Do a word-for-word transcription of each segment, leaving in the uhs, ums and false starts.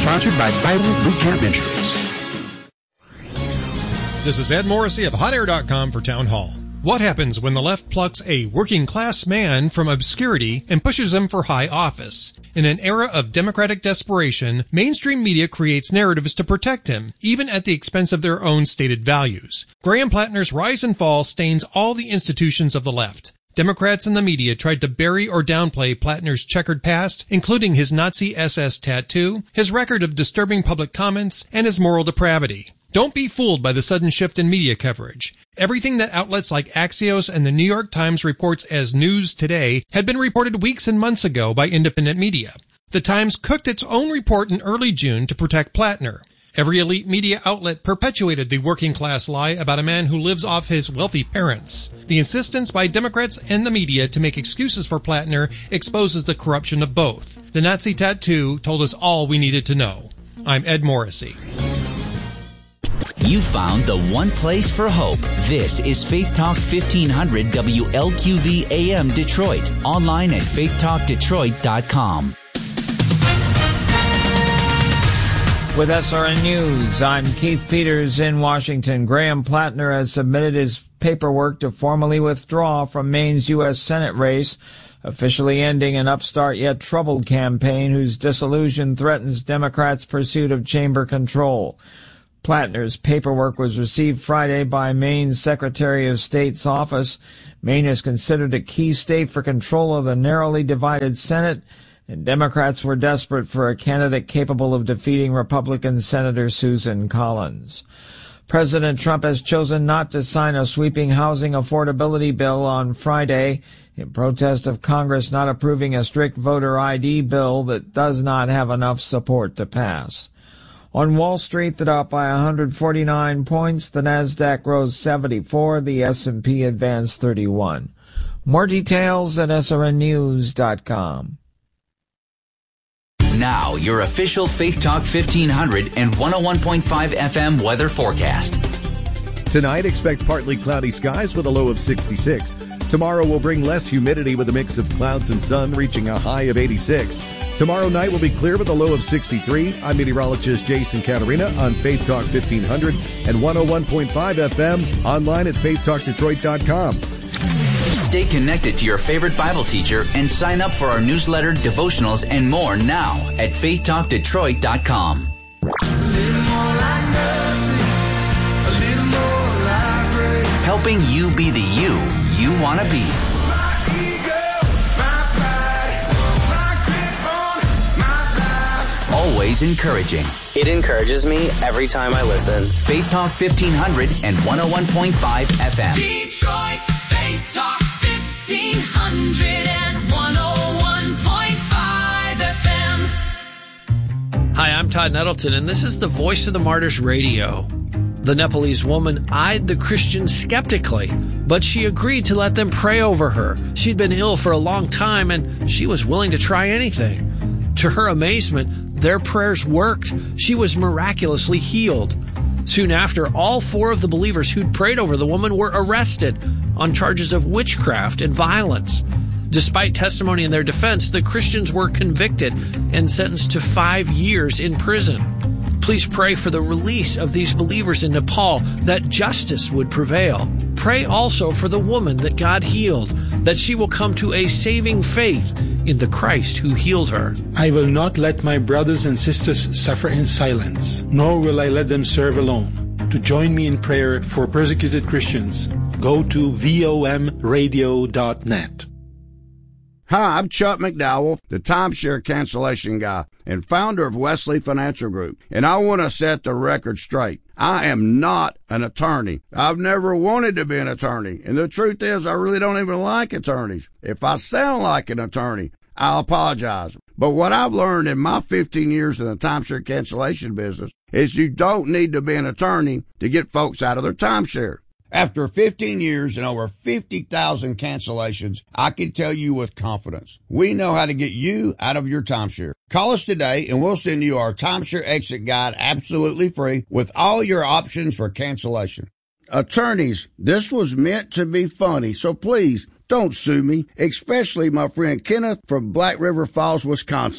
Sponsored by Bible Boot Camp Ministries. This is Ed Morrissey of hot air dot com for Town Hall. What happens when the left plucks a working-class man from obscurity and pushes him for high office? In an era of democratic desperation, mainstream media creates narratives to protect him, even at the expense of their own stated values. Graham Plattner's rise and fall stains all the institutions of the left. Democrats and the media tried to bury or downplay Plattner's checkered past, including his Nazi S S tattoo, his record of disturbing public comments, and his moral depravity. Don't be fooled by the sudden shift in media coverage. Everything that outlets like Axios and the New York Times reports as news today had been reported weeks and months ago by independent media. The Times cooked its own report in early June to protect Plattner. Every elite media outlet perpetuated the working class lie about a man who lives off his wealthy parents. The insistence by Democrats and the media to make excuses for Plattner exposes the corruption of both. The Nazi tattoo told us all we needed to know. I'm Ed Morrissey. You found the one place for hope. This is Faith Talk fifteen hundred W L Q V A M Detroit. Online at faith talk detroit dot com. With S R N News, I'm Keith Peters in Washington. Graham Plattner has submitted his paperwork to formally withdraw from Maine's U S Senate race, officially ending an upstart yet troubled campaign whose dissolution threatens Democrats' pursuit of chamber control. Plattner's paperwork was received Friday by Maine's Secretary of State's office. Maine is considered a key state for control of the narrowly divided Senate, and Democrats were desperate for a candidate capable of defeating Republican Senator Susan Collins. President Trump has chosen not to sign a sweeping housing affordability bill on Friday in protest of Congress not approving a strict voter I D bill that does not have enough support to pass. On Wall Street, the Dow up by one hundred forty-nine points, the Nasdaq rose seventy-four, the S and P advanced thirty-one. More details at S R N news dot com. Now, your official Faith Talk fifteen hundred and one oh one point five F M weather forecast. Tonight, expect partly cloudy skies with a low of sixty-six. Tomorrow will bring less humidity with a mix of clouds and sun, reaching a high of eighty-six. Tomorrow night will be clear with a low of sixty-three. I'm meteorologist Jason Caterina on Faith Talk fifteen hundred and one oh one point five F M, online at faith talk detroit dot com. Stay connected to your favorite Bible teacher and sign up for our newsletter, devotionals, and more now at faith talk detroit dot com. Helping you be the you you want to be. Always encouraging. It encourages me every time I listen. Faith Talk fifteen hundred and one oh one point five F M. Detroit's Faith Talk fifteen hundred and one oh one point five F M. Hi, I'm Todd Nettleton, and this is the Voice of the Martyrs Radio. The Nepalese woman eyed the Christians skeptically, but she agreed to let them pray over her. She'd been ill for a long time, and she was willing to try anything. To her amazement, their prayers worked. She was miraculously healed. Soon after, all four of the believers who'd prayed over the woman were arrested on charges of witchcraft and violence. Despite testimony in their defense, the Christians were convicted and sentenced to five years in prison. Please pray for the release of these believers in Nepal, that justice would prevail. Pray also for the woman that God healed, that she will come to a saving faith in the Christ who healed her. I will not let my brothers and sisters suffer in silence, nor will I let them serve alone. To join me in prayer for persecuted Christians, go to V O M radio dot net. Hi, I'm Chuck McDowell, the timeshare cancellation guy and founder of Wesley Financial Group, and I want to set the record straight. I am not an attorney. I've never wanted to be an attorney, and the truth is I really don't even like attorneys. If I sound like an attorney, I'll apologize. But what I've learned in my fifteen years in the timeshare cancellation business is you don't need to be an attorney to get folks out of their timeshare. After fifteen years and over fifty thousand cancellations, I can tell you with confidence, we know how to get you out of your timeshare. Call us today and we'll send you our timeshare exit guide absolutely free with all your options for cancellation. Attorneys, this was meant to be funny, so please don't sue me, especially my friend Kenneth from Black River Falls, Wisconsin.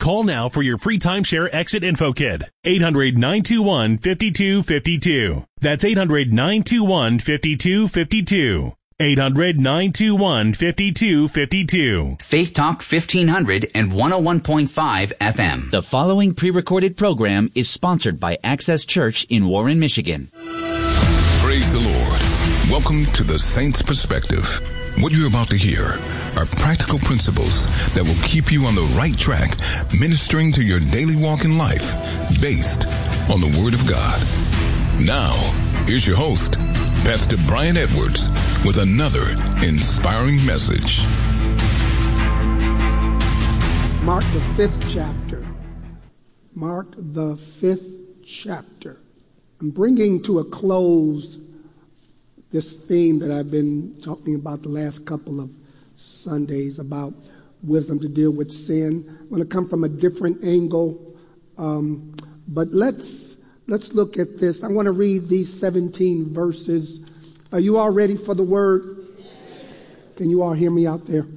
Call now for your free timeshare exit info kit. eight hundred, nine two one, five two five two. That's eight hundred, nine two one, five two five two. eight hundred, nine two one, five two five two. Faith Talk fifteen hundred and one oh one point five F M. The following pre-recorded program is sponsored by Access Church in Warren, Michigan. Praise the Lord. Welcome to the Saints Perspective. What you're about to hear are practical principles that will keep you on the right track, ministering to your daily walk in life, based on the Word of God. Now, here's your host, Pastor Brian Edwards, with another inspiring message. Mark the fifth chapter. Mark the fifth chapter. I'm bringing to a close this theme that I've been talking about the last couple of Sundays about wisdom to deal with sin. I'm going to come from a different angle, um, but let's let's look at this. I want to read these seventeen verses. Are you all ready for the word? Can you all hear me out there?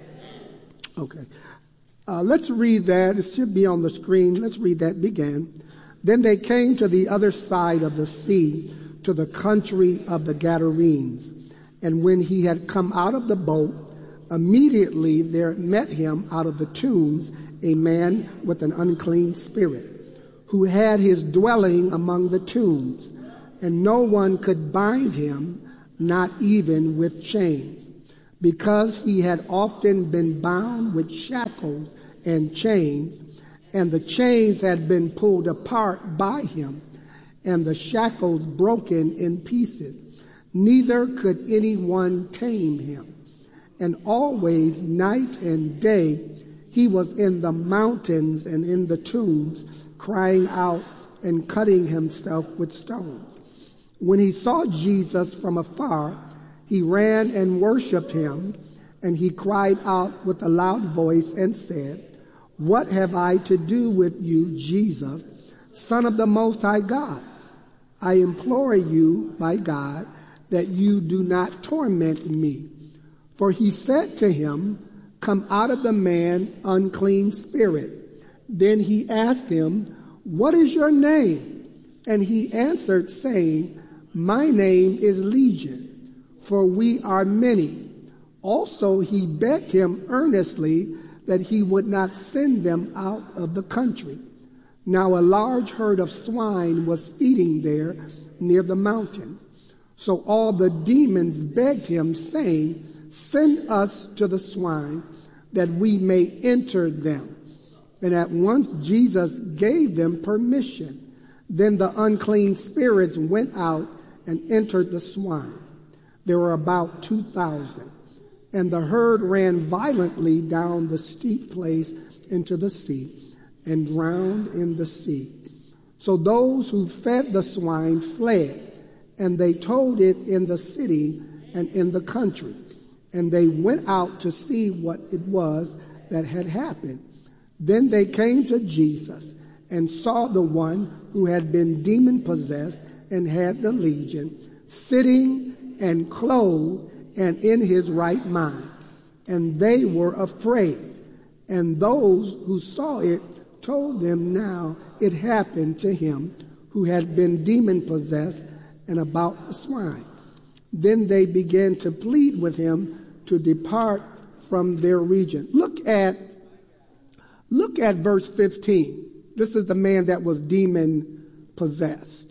Okay. Uh, let's read that. It should be on the screen. Let's read that. Begin. Then they came to the other side of the sea, to the country of the Gadarenes. And when he had come out of the boat, immediately there met him out of the tombs a man with an unclean spirit, who had his dwelling among the tombs, and no one could bind him, not even with chains, because he had often been bound with shackles and chains, and the chains had been pulled apart by him, and the shackles broken in pieces. Neither could anyone tame him. And always, night and day, he was in the mountains and in the tombs, crying out and cutting himself with stones. When he saw Jesus from afar, he ran and worshipped him, and he cried out with a loud voice and said, "What have I to do with you, Jesus, Son of the Most High God? I implore you, by God, that you do not torment me." For he said to him, "Come out of the man, unclean spirit." Then he asked him, "What is your name?" And he answered, saying, "My name is Legion, for we are many." Also he begged him earnestly that he would not send them out of the country. Now a large herd of swine was feeding there near the mountains. So all the demons begged him, saying, "Send us to the swine, that we may enter them." And at once Jesus gave them permission. Then the unclean spirits went out and entered the swine. There were about two thousand. And the herd ran violently down the steep place into the sea, and drowned in the sea. So those who fed the swine fled, and they told it in the city and in the country. And they went out to see what it was that had happened. Then they came to Jesus and saw the one who had been demon-possessed and had the legion, sitting and clothed and in his right mind. And they were afraid. And those who saw it told them now it happened to him who had been demon-possessed, and about the swine. Then they began to plead with him to depart from their region. Look at, look at verse fifteen. This is the man that was demon-possessed.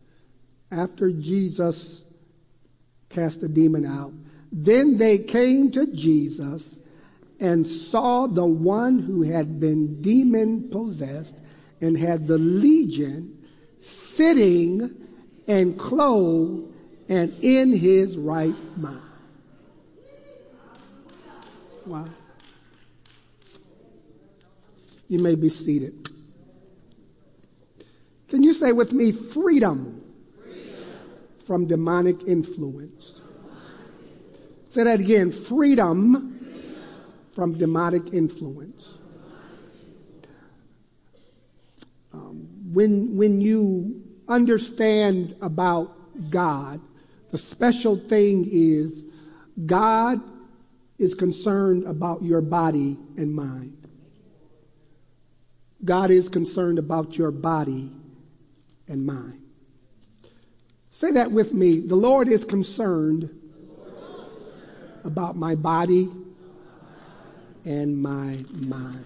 After Jesus cast the demon out, then they came to Jesus and saw the one who had been demon-possessed and had the legion sitting and clothed and in his right mind. Wow. You may be seated. Can you say with me, freedom, freedom. From demonic influence? Say that again, freedom, freedom. From demonic influence. Um, when, when you understand about God, the special thing is God is concerned about your body and mind. God is concerned about your body and mind. Say that with me. The Lord is concerned about my body and my mind.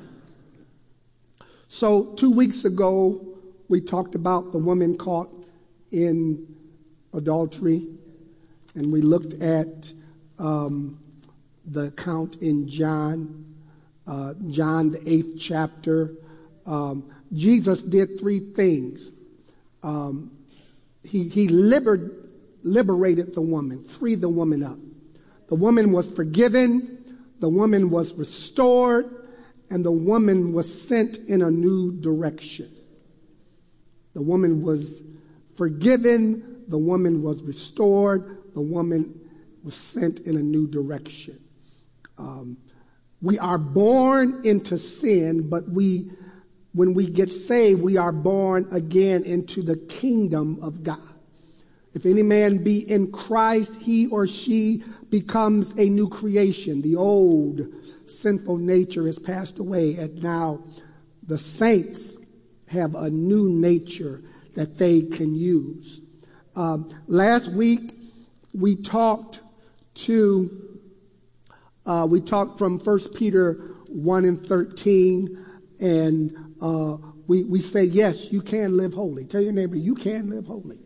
So two weeks ago, we talked about the woman caught in adultery, and we looked at um, the account in John, uh, John the eighth chapter. Um, Jesus did three things. Um, he he liber- liberated the woman, freed the woman up. The woman was forgiven, the woman was restored, and the woman was sent in a new direction. The woman was forgiven, the woman was restored, the woman was sent in a new direction. Um, we are born into sin, but we, when we get saved, we are born again into the kingdom of God. If any man be in Christ, he or she becomes a new creation. The old sinful nature has passed away, and now the saints have a new nature that they can use. Um, last week we talked to uh, we talked from First Peter one and thirteen, and uh, we we say yes, you can live holy. Tell your neighbor, you can live holy.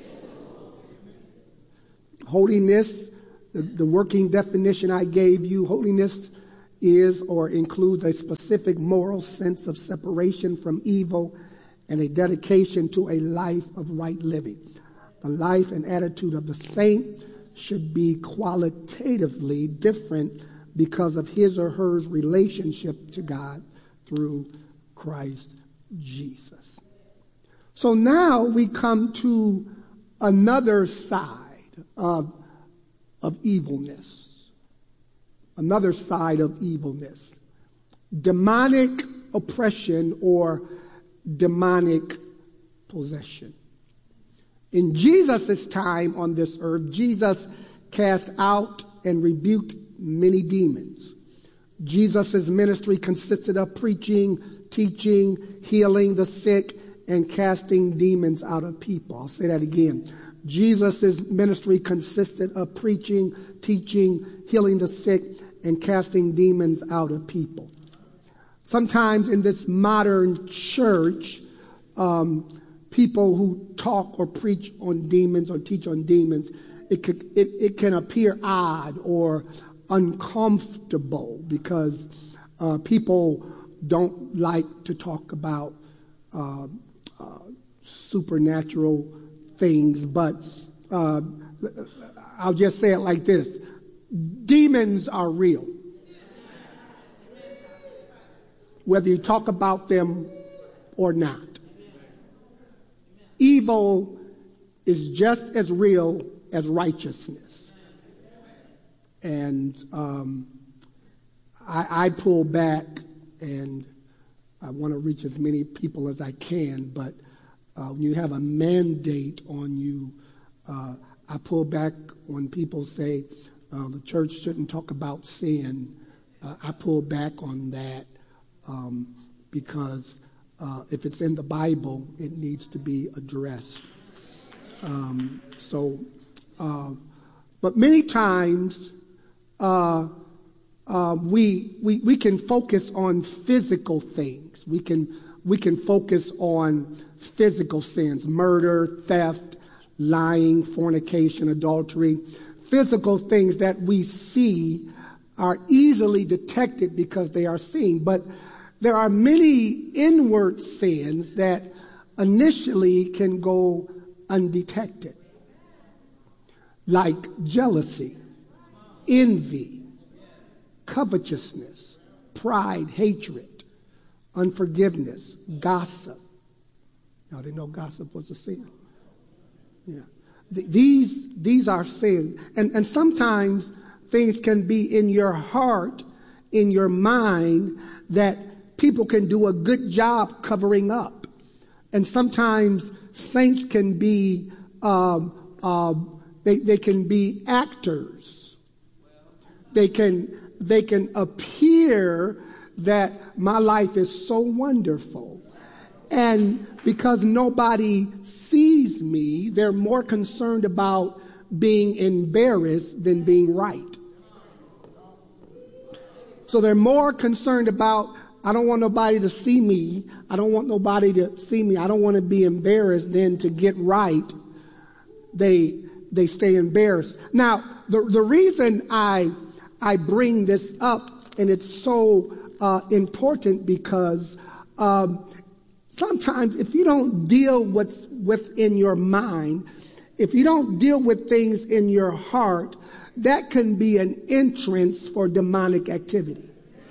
Holiness, the, the working definition I gave you, holiness is or includes a specific moral sense of separation from evil and a dedication to a life of right living. The life and attitude of the saint should be qualitatively different because of his or her relationship to God through Christ Jesus. So now we come to another side of, of evilness. Another side of evilness. Demonic oppression or demonic possession. In Jesus' time on this earth, Jesus cast out and rebuked many demons. Jesus' ministry consisted of preaching, teaching, healing the sick, and casting demons out of people. I'll say that again. Jesus' ministry consisted of preaching, teaching, healing the sick, and casting demons out of people. Sometimes in this modern church, um, people who talk or preach on demons or teach on demons, it, could, it, it can appear odd or uncomfortable because uh, people don't like to talk about uh, uh, supernatural things. But uh, I'll just say it like this. Demons are real. Whether you talk about them or not. Evil is just as real as righteousness. And um, I, I pull back, and I want to reach as many people as I can, but uh, when you have a mandate on you, uh, I pull back when people say uh, the church shouldn't talk about sin. Uh, I pull back on that um, because Uh, if it's in the Bible, it needs to be addressed. Um, so, uh, but many times uh, uh, we, we we can focus on physical things. We can we can focus on physical sins: murder, theft, lying, fornication, adultery. Physical things that we see are easily detected because they are seen, but there are many inward sins that initially can go undetected, like jealousy, envy, covetousness, pride, hatred, unforgiveness, gossip. Y'all didn't know gossip was a sin. Yeah, Th- these these are sins, and and sometimes things can be in your heart, in your mind, that people can do a good job covering up. And sometimes saints can be, um, uh, they, they can be actors. They can, they can appear that my life is so wonderful. And because nobody sees me, they're more concerned about being embarrassed than being right. So they're more concerned about, I don't want nobody to see me. I don't want nobody to see me. I don't want to be embarrassed than to get right. They they stay embarrassed. Now, the, the reason I I bring this up, and it's so uh, important because um, sometimes if you don't deal with within your mind, if you don't deal with things in your heart, that can be an entrance for demonic activity.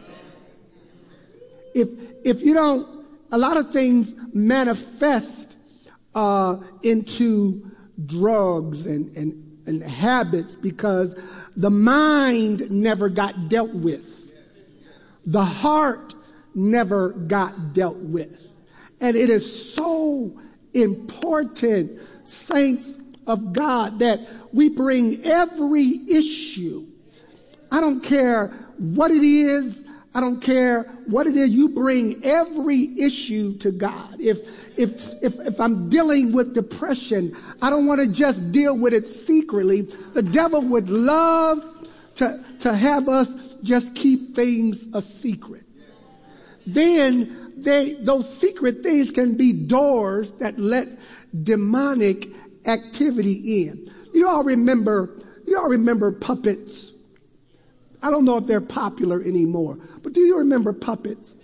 If if you don't, a lot of things manifest uh, into drugs and, and, and habits because the mind never got dealt with. The heart never got dealt with. And it is so important, saints of God, that we bring every issue. I don't care what it is. I don't care what it is. You bring every issue to God. If if if if I'm dealing with depression, I don't want to just deal with it secretly. The devil would love to to have us just keep things a secret. Then they those secret things can be doors that let demonic activity in. You all remember, you all remember puppets. I don't know if they're popular anymore, but do you remember puppets?